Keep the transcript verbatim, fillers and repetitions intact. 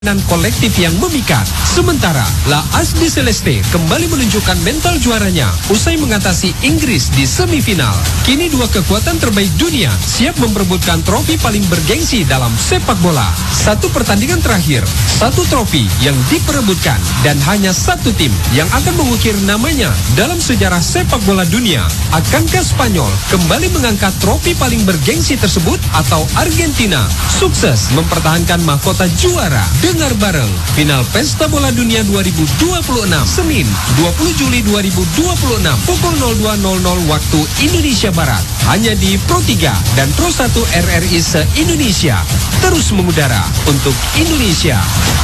dan kolektif yang memikat. Sementara La As de Celeste kembali menunjukkan mental juaranya usai mengatasi Inggris di semifinal. Kini dua kekuatan terbaik dunia siap memperebutkan trofi paling bergengsi dalam sepak bola. Satu pertandingan terakhir, satu trofi yang diperebutkan, dan hanya satu tim yang akan mengukir namanya dalam sejarah sepak bola dunia. Akankah Spanyol kembali mengangkat trofi paling bergengsi tersebut atau Argentina sukses mempertahankan mahkota juara? Dengar bareng final Pesta Bola Dunia dua ribu dua puluh enam Senin dua puluh Juli dua ribu dua puluh enam pukul nol dua nol nol waktu Indonesia Barat hanya di Pro tiga dan Pro satu R R I se-Indonesia. Terus mengudara untuk Indonesia.